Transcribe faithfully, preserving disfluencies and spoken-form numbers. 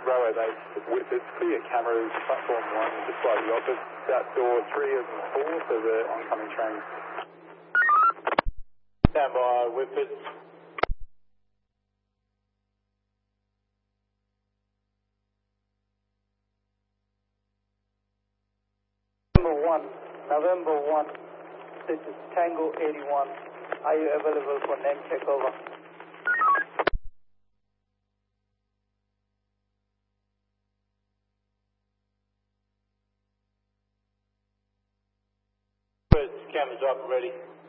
railway base. It's clear cameras, platform one, just slightly opposite. That door three is in four for the oncoming train. Stand by, Whippets. November one, November one, this is Tango eighty-one. Are you available for name check over? Cameras up, ready.